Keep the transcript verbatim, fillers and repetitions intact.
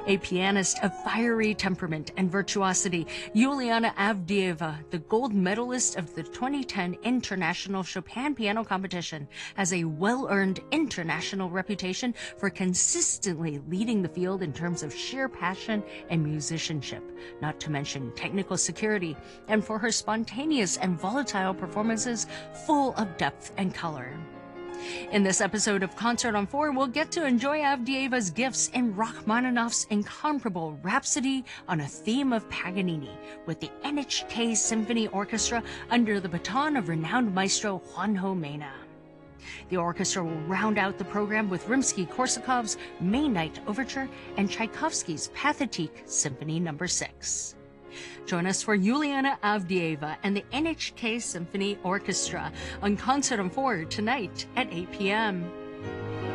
A pianist of fiery temperament and virtuosity, Yuliana Avdieva, the gold medalist of the twenty ten International Chopin Piano Competition, has a well-earned international reputation for consistently leading the field in terms of sheer passion and musicianship, not to mention technical security, and for her spontaneous and volatile performances full of depth and color. In this episode of Concert on Four, we'll get to enjoy Avdieva's gifts in Rachmaninoff's incomparable Rhapsody on a Theme of Paganini with the N H K Symphony Orchestra under the baton of renowned maestro Juanjo Mena. The orchestra will round out the program with Rimsky-Korsakov's May Night Overture and Tchaikovsky's Pathétique Symphony number six. Join us for Yuliana Avdieva and the N H K Symphony Orchestra on Concert on Four tonight at eight p m